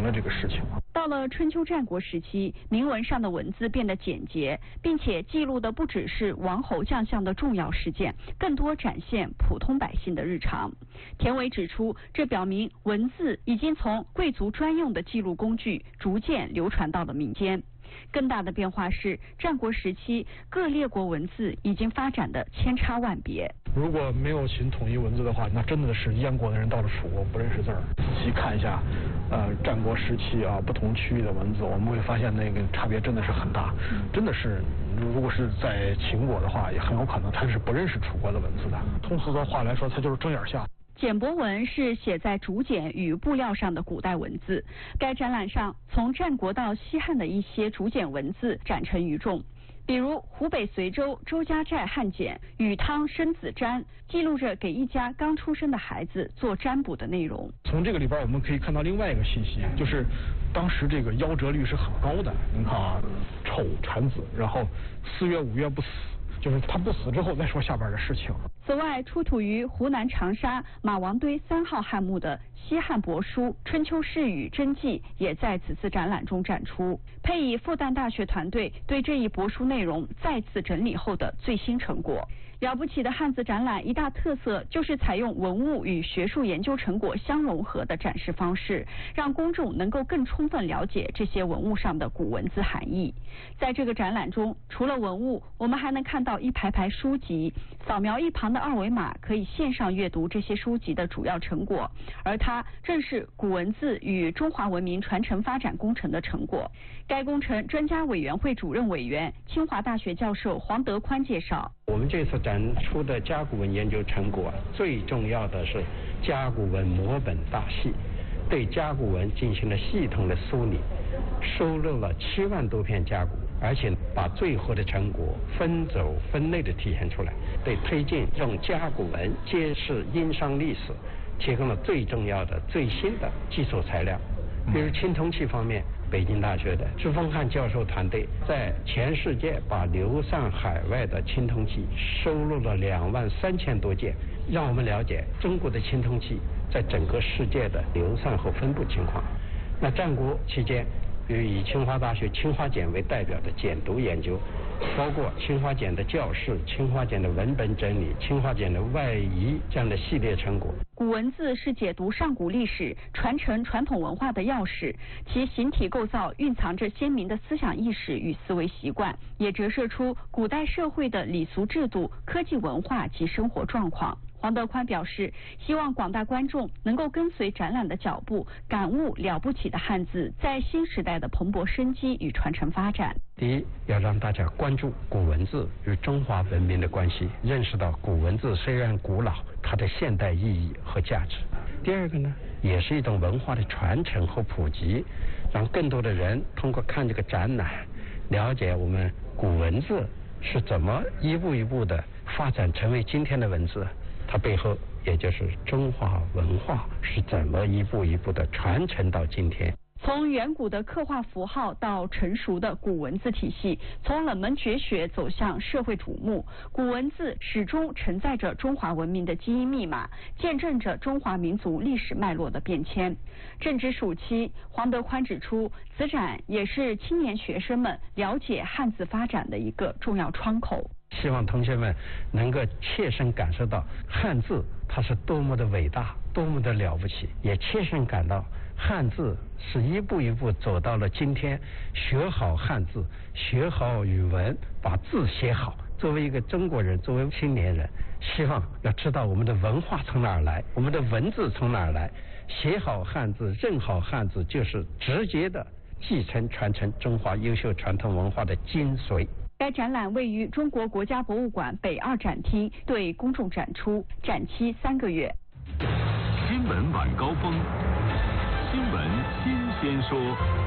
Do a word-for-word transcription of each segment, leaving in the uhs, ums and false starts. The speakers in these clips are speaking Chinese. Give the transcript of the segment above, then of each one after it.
了这个事情了。 到了春秋战国时期，铭文上的文字变得简洁，并且记录的不只是王侯将相的重要事件，更多展现普通百姓的日常。田维指出，这表明文字已经从贵族专用的记录工具逐渐流传到了民间。更大的变化是，战国时期各列国文字已经发展的千差万别。 如果没有秦统一文字的话，那真的是燕国的人到了楚国不认识字儿。仔细看一下，呃，战国时期啊，不同区域的文字，我们会发现那个差别真的是很大。真的是，如果是在秦国的话，也很有可能他是不认识楚国的文字的。通俗的话来说，他就是睁眼瞎。 简帛文是写在竹简与布料上的古代文字。该展览上，从战国到西汉的一些竹简文字展陈于众。比如湖北随州周家寨汉简《禹汤生子占》，记录着给一家刚出生的孩子做占卜的内容。 从这个里边我们可以看到另外一个信息，就是当时这个夭折率是很高的。您看啊，丑产子，然后四月五月不死，就是他不死之后再说下边的事情。 此外，出土于湖南长沙马王堆三号汉墓的西汉帛书《春秋释语真迹》也在此次展览中展出，配以复旦大学团队对这一帛书内容再次整理后的最新成果。了不起的汉字展览一大特色就是采用文物与学术研究成果相融合的展示方式，让公众能够更充分了解这些文物上的古文字含义。在这个展览中，除了文物，我们还能看到一排排书籍，扫描一旁的二维码可以线上阅读这些书籍的主要成果，而它正是古文字与中华文明传承发展工程的成果。该工程专家委员会主任委员、清华大学教授黄德宽介绍， 我们这次展出的甲骨文研究成果，最重要的是甲骨文摹本大系，对甲骨文进行了系统的梳理，收录了七万多篇甲骨，而且把最后的成果分轴分类的体现出来，对推进用甲骨文揭示殷商历史提供了最重要的最新的基础材料。比如青铜器方面，北京大学的朱峰汉教授团队在全世界把流散海外的青铜器收录了两万三千多件，让我们了解中国的青铜器在整个世界的流散和分布情况。那战国期间，比如以清华大学清华简为代表的简牍研究，包括清华简的教室、清华简的文本整理、清华简的外移这样的系列成果。 古文字是解读上古历史、传承传统文化的钥匙，其形体构造蕴藏着鲜明的思想意识与思维习惯，也折射出古代社会的礼俗制度、科技文化及生活状况。黄德宽表示，希望广大观众能够跟随展览的脚步，感悟了不起的汉字在新时代的蓬勃生机与传承发展。 第一，要让大家关注古文字与中华文明的关系，认识到古文字虽然古老，它的现代意义和价值。第二个呢，也是一种文化的传承和普及，让更多的人通过看这个展览，了解我们古文字是怎么一步一步的发展成为今天的文字，它背后也就是中华文化是怎么一步一步的传承到今天。 从远古的刻画符号到成熟的古文字体系，从冷门绝学走向社会瞩目，古文字始终承载着中华文明的基因密码，见证着中华民族历史脉络的变迁。正值暑期，黄德宽指出，此展也是青年学生们了解汉字发展的一个重要窗口。 希望同学们能够切身感受到汉字它是多么的伟大，多么的了不起，也切身感到汉字是一步一步走到了今天，学好汉字，学好语文，把字写好。作为一个中国人，作为青年人，希望要知道我们的文化从哪儿来，我们的文字从哪儿来，写好汉字，认好汉字，就是直接的继承传承中华优秀传统文化的精髓。 该展览位于中国国家博物馆北二展厅，对公众展出，展期三个月。 新闻晚高峰，新闻新鲜说。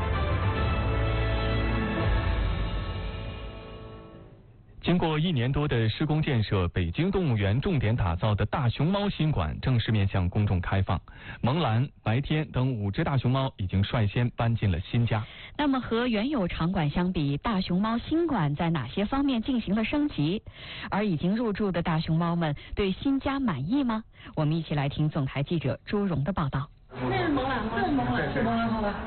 经过一年多的施工建设，北京动物园重点打造的大熊猫新馆正式面向公众开放。萌兰、白天等五只大熊猫已经率先搬进了新家。 那么和原有场馆相比，大熊猫新馆在哪些方面进行了升级？而已经入住的大熊猫们对新家满意吗？我们一起来听总台记者朱荣的报道。 那是萌兰吗？这是萌兰，是萌兰好吧？